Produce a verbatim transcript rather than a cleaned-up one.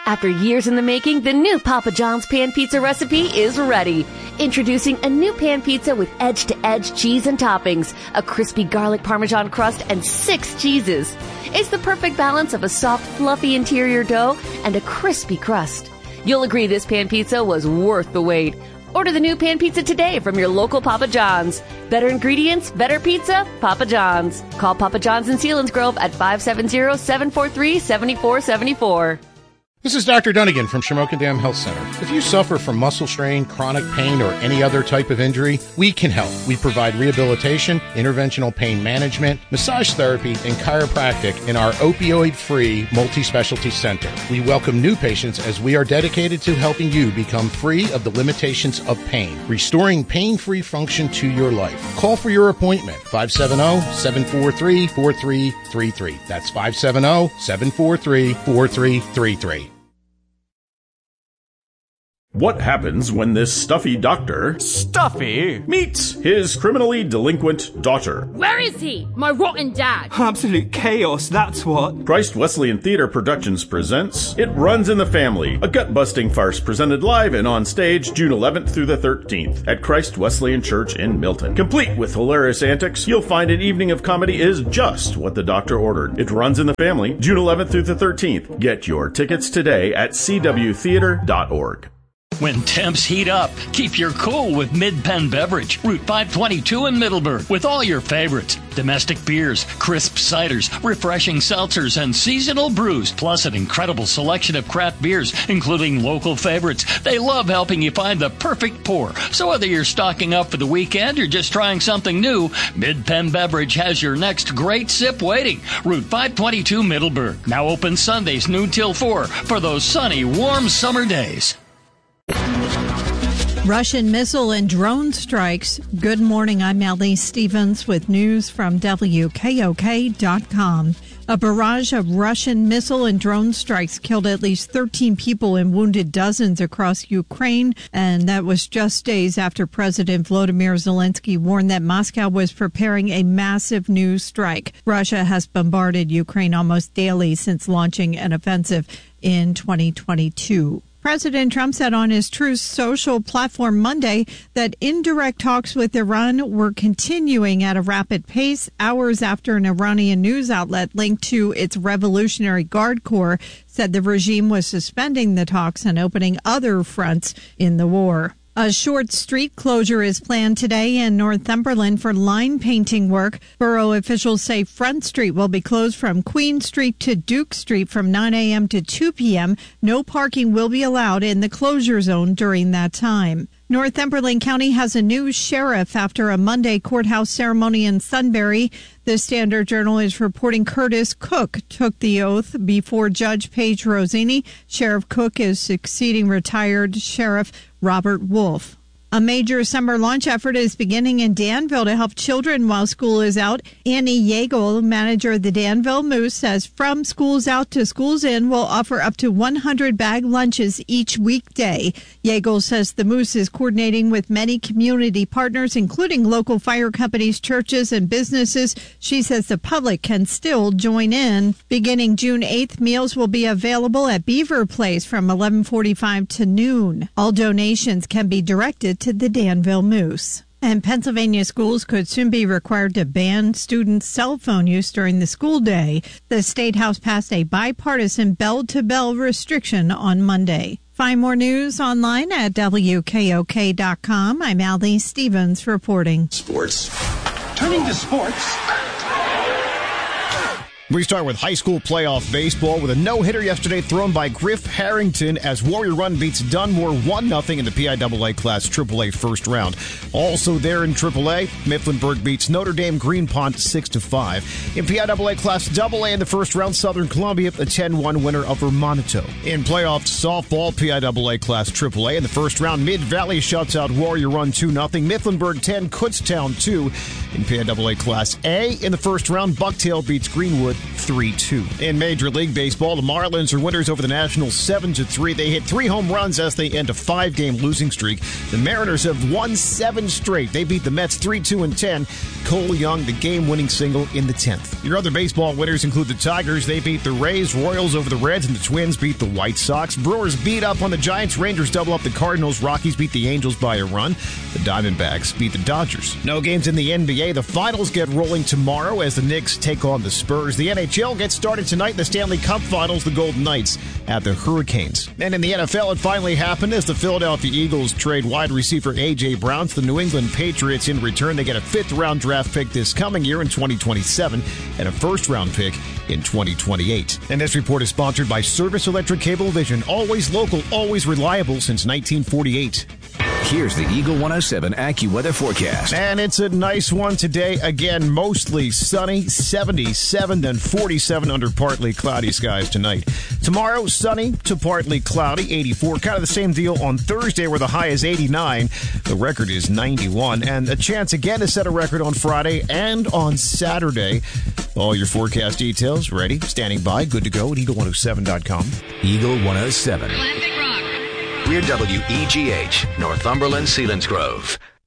After years in the making, the new Papa John's Pan Pizza recipe is ready. Introducing a new pan pizza with edge-to-edge cheese and toppings, a crispy garlic Parmesan crust, and six cheeses. It's the perfect balance of a soft, fluffy interior dough and a crispy crust. You'll agree this pan pizza was worth the wait. Order the new pan pizza today from your local Papa John's. Better ingredients, better pizza, Papa John's. Call Papa John's in Selinsgrove at five seven zero, seven four three, seven four seven four. This is Doctor Dunnigan from Shamokin Dam Health Center. If you suffer from muscle strain, chronic pain, or any other type of injury, we can help. We provide rehabilitation, interventional pain management, massage therapy, and chiropractic in our opioid-free multi-specialty center. We welcome new patients as we are dedicated to helping you become free of the limitations of pain, restoring pain-free function to your life. Call for your appointment, five seven zero, seven four three, four three three three. That's five seven zero, seven four three, four three three three. What happens when this stuffy doctor Stuffy? meets his criminally delinquent daughter? Where is he? My rotten dad. Absolute chaos, that's what. Christ Wesleyan Theater Productions presents It Runs in the Family, a gut-busting farce presented live and on stage June eleventh through the thirteenth at Christ Wesleyan Church in Milton. Complete with hilarious antics, you'll find an evening of comedy is just what the doctor ordered. It Runs in the Family, June eleventh through the thirteenth. Get your tickets today at c w theater dot org. When temps heat up, keep your cool with Mid-Penn Beverage, Route five twenty-two in Middleburg, with all your favorites. Domestic beers, crisp ciders, refreshing seltzers, and seasonal brews, plus an incredible selection of craft beers, including local favorites. They love helping you find the perfect pour. So whether you're stocking up for the weekend or just trying something new, Mid-Penn Beverage has your next great sip waiting. Route five twenty-two Middleburg. Now open Sundays noon till four for those sunny, warm summer days. Russian missile and drone strikes. Good morning, I'm Allie Stevens with news from W K O K dot com. A barrage of Russian missile and drone strikes killed at least thirteen people and wounded dozens across Ukraine, and that was just days after President Volodymyr Zelensky warned that Moscow was preparing a massive new strike. Russia has bombarded Ukraine almost daily since launching an offensive in twenty twenty-two. President Trump said on his Truth Social platform Monday that indirect talks with Iran were continuing at a rapid pace hours after an Iranian news outlet linked to its Revolutionary Guard Corps said the regime was suspending the talks and opening other fronts in the war. A short street closure is planned today in Northumberland for line painting work. Borough officials say Front Street will be closed from Queen Street to Duke Street from nine a.m. to two p.m. No parking will be allowed in the closure zone during that time. Northumberland County has a new sheriff after a Monday courthouse ceremony in Sunbury. The Standard Journal is reporting Curtis Cook took the oath before Judge Paige Rosini. Sheriff Cook is succeeding retired Sheriff Robert Wolf. A major summer launch effort is beginning in Danville to help children while school is out. Annie Yeagle, manager of the Danville Moose, says From Schools Out to Schools In will offer up to one hundred bag lunches each weekday. Yeagle says the Moose is coordinating with many community partners, including local fire companies, churches, and businesses. She says the public can still join in. Beginning June eighth, meals will be available at Beaver Place from eleven forty-five to noon. All donations can be directed to the Danville Moose. And Pennsylvania schools could soon be required to ban students' cell phone use during the school day. The State House passed a bipartisan bell-to-bell restriction on Monday. Find more news online at W K O K dot com. I'm Allie Stevens reporting. Sports. Turning to sports. We start with high school playoff baseball with a no-hitter yesterday thrown by Griff Harrington as Warrior Run beats Dunmore one nothing in the P I A A Class triple A first round. Also there in triple A, Mifflinburg beats Notre Dame Green Pond six to five. In P I A A Class double A in the first round, Southern Columbia, a ten one winner over Monito. In playoff softball, P I A A Class triple A in the first round, Mid-Valley shuts out Warrior Run two nothing. Mifflinburg ten, Kutztown two. In P I A A Class A in the first round, Bucktail beats Greenwood three two. In Major League Baseball, the Marlins are winners over the Nationals seven to three. They hit three home runs as they end a five-game losing streak. The Mariners have won seven straight. They beat the Mets three two and ten. Cole Young, the game-winning single in the tenth. Your other baseball winners include the Tigers. They beat the Rays, Royals over the Reds, and the Twins beat the White Sox. Brewers beat up on the Giants. Rangers double up the Cardinals. Rockies beat the Angels by a run. The Diamondbacks beat the Dodgers. No games in the N B A. The finals get rolling tomorrow as the Knicks take on the Spurs. The N H L gets started tonight in the Stanley Cup Finals. The Golden Knights at the Hurricanes. And in the N F L, it finally happened as the Philadelphia Eagles trade wide receiver A J. Brown to the New England Patriots. In return, they get a fifth-round draft pick this coming year in twenty twenty-seven and a first-round pick in twenty twenty-eight. And this report is sponsored by Service Electric Cablevision. Always local, always reliable since nineteen forty-eight. Here's the Eagle one oh seven AccuWeather forecast. And it's a nice one today. Again, mostly sunny, seventy-seven, then forty-seven under partly cloudy skies tonight. Tomorrow, sunny to partly cloudy, eighty-four. Kind of the same deal on Thursday where the high is eighty-nine. The record is ninety-one. And a chance again to set a record on Friday and on Saturday. All your forecast details ready, standing by, good to go at eagle one oh seven dot com. Eagle one oh seven. We're W E G H, Northumberland, Selinsgrove.